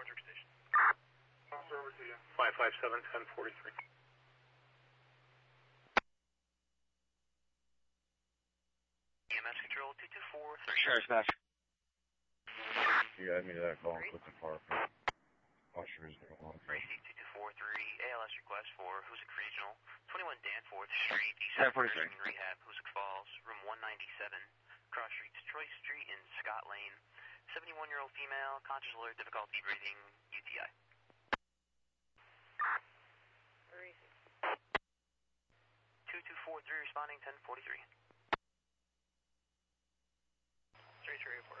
Northrop Station. Officer, over to you. 557-1043. EMS control 2243. Sheriff's Match. You add me to that call and put the car for ushers. Racy 2243, ALS request for Hoosick Regional, 21 Danforth Street, East 1043. Rehab, Hoosick Falls, room 197, cross streets Troy Street and Scott Lane, 71-year-old female, conscious alert, difficulty breathing, UTI. Racy. 2243 responding 1043. 3384.